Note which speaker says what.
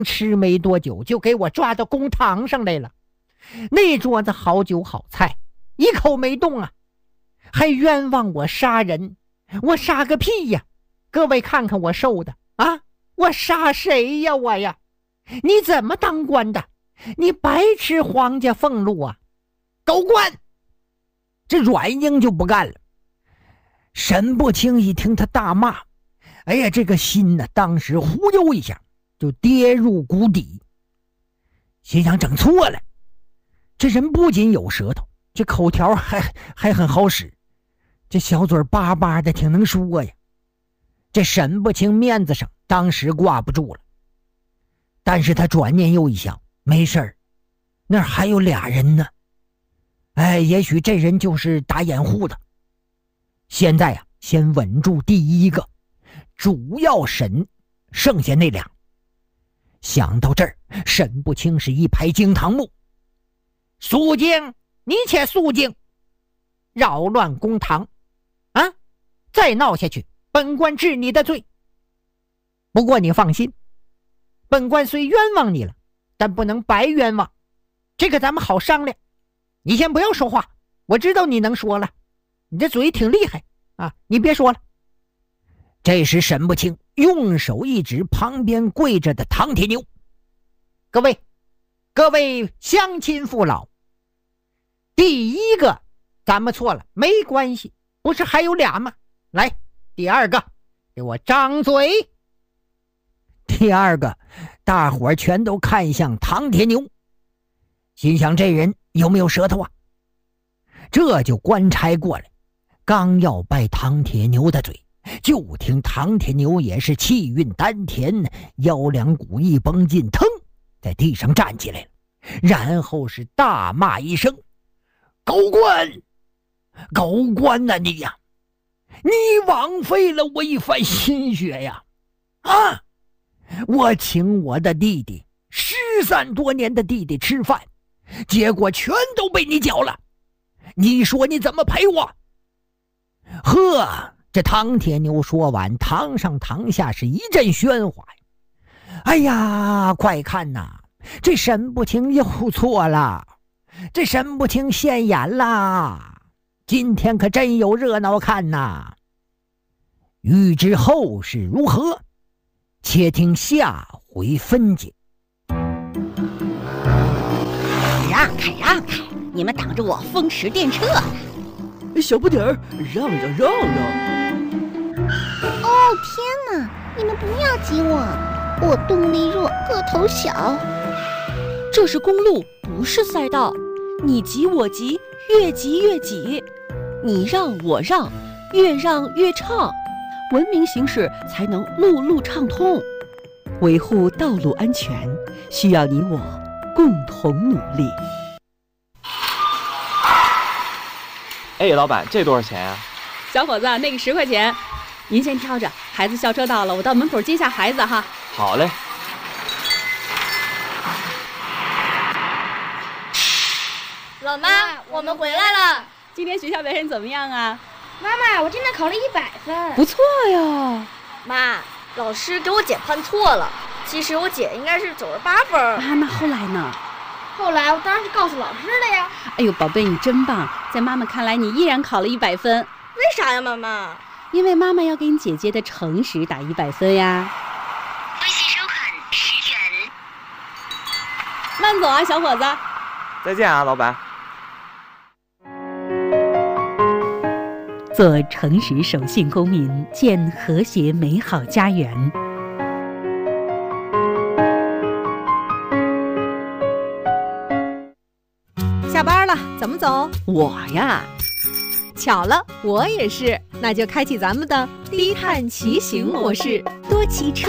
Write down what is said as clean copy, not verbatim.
Speaker 1: 吃没多久就给我抓到公堂上来了。那桌子好酒好菜，一口没动啊，还冤枉我杀人。我杀个屁呀！各位看看我受的啊！我杀谁呀我呀？你怎么当官的？你白吃皇家俸禄啊！狗官！这阮英就不干了。沈不清一听他大骂，哎呀，这个心呢，当时忽悠一下就跌入谷底，心想整错了。这人不仅有舌头，这口条还很好使，这小嘴巴巴的挺能说呀。这沈不清面子上当时挂不住了，但是他转念又一想，没事儿，那儿还有俩人呢。哎，也许这人就是打掩护的。现在啊，先稳住第一个，主要审剩下那俩。想到这儿，沈不清是一拍惊堂木：肃静，你且肃静！扰乱公堂啊！再闹下去，本官治你的罪。不过你放心，本官虽冤枉你了，但不能白冤枉，这个咱们好商量。你先不要说话，我知道你能说了，你这嘴挺厉害啊，你别说了。这时沈不清用手一指旁边跪着的唐铁牛：各位乡亲父老，第一个咱们错了，没关系，不是还有俩吗？来，第二个给我张嘴。第二个大伙全都看向唐铁牛，心想这人有没有舌头啊？这就官差过来，刚要掰唐铁牛的嘴，就听唐铁牛也是气运丹田，腰两股一绷劲，腾在地上站起来了，然后是大骂一声：狗官呐你呀，你枉费了我一番心血呀！啊，我请我的弟弟13多年的弟弟吃饭，结果全都被你搅了，你说你怎么赔我？呵，这唐铁牛说完，堂上堂下是一阵喧哗呀！哎呀，快看呐，这沈不清又错了，这沈不清现眼啦！今天可真有热闹看呐！欲知后事如何，且听下回分解。
Speaker 2: 让开，你们挡着我风驰电掣啊！
Speaker 3: 小不点儿，让！
Speaker 4: 哦，天哪，你们不要挤我动力弱，个头小。
Speaker 5: 这是公路，不是赛道，你挤我挤，越挤越挤，你让我让，越让越畅，文明行驶才能路路畅通。维护道路安全，需要你我共同努力。
Speaker 6: 哎，老板，这多少钱啊？
Speaker 7: 小伙子，那个10块钱，您先挑着。孩子校车到了，我到门口接下孩子哈。
Speaker 6: 好嘞。
Speaker 8: 老妈，我们回来了。
Speaker 7: 今天学校表现怎么样啊？
Speaker 8: 妈妈，我真的考了100分。
Speaker 7: 不错呀。
Speaker 8: 妈，老师给我减判错了，其实我姐应该是98分。
Speaker 7: 啊，那后来呢？
Speaker 8: 后来我当然是告诉老师了呀。
Speaker 7: 哎呦，宝贝，你真棒！在妈妈看来，你依然考了100分。
Speaker 8: 为啥呀，妈妈？
Speaker 7: 因为妈妈要给你姐姐的诚实打100分呀。
Speaker 9: 微信收款10元。
Speaker 7: 慢走啊，小伙子。
Speaker 6: 再见啊，老板。
Speaker 5: 做诚实守信公民，建和谐美好家园。
Speaker 10: 下班了，怎么走？
Speaker 7: 我呀，
Speaker 10: 巧了，我也是。那就开启咱们的低碳骑行模式，多骑车。